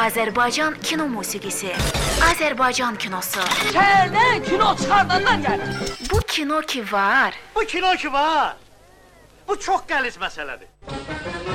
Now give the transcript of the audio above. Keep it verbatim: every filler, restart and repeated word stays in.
Azərbaycan kino musiqisi, Azərbaycan kinosu. Şəhərdən kino çıxardandan gəlir. Bu kino ki var. Bu kino ki var. Bu çox qəliz məsələdir.